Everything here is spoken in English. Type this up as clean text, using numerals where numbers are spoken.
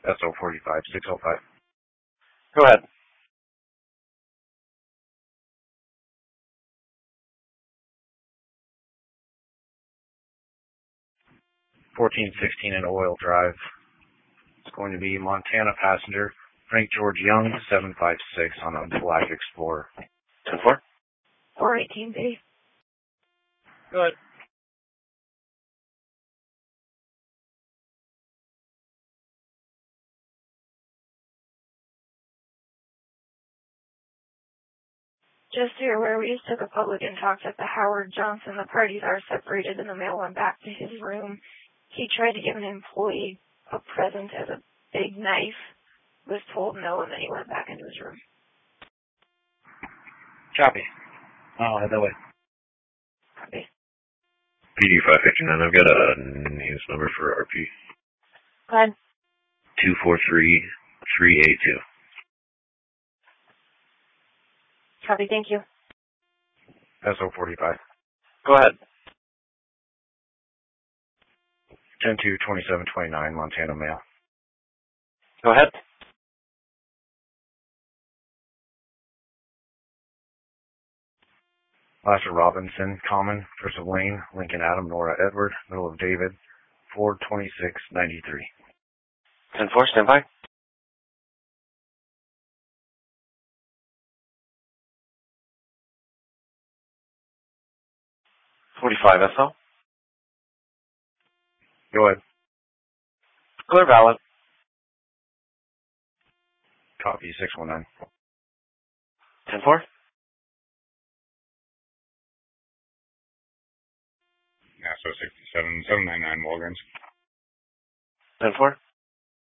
SO 45 605. Go ahead. 1416 in Oil Drive. It's going to be Montana passenger Frank George Young, 756 on a Black Explorer. 10-4. 418B. Go ahead. Just so you're aware, we just took a public and talked at the Howard Johnson. The parties are separated and the mail went back to his room. He tried to give an employee a present as a big knife, was told no, and then he went back into his room. Copy. I'll head that way. Copy. PD 559, I've got a names number for RP. Go ahead. 243382. Copy, thank you. SO 45. Go ahead. 10-2-2729, Montana mail. Go ahead. Lasser Robinson, Common, first of Lane, Lincoln Adam, Nora Edward, middle of David, Ford 2693. 10-4, stand by. $45 SO. Go ahead. Clear valid. Copy 619. 10-4. SO 67 799 Walgreens. 10-4.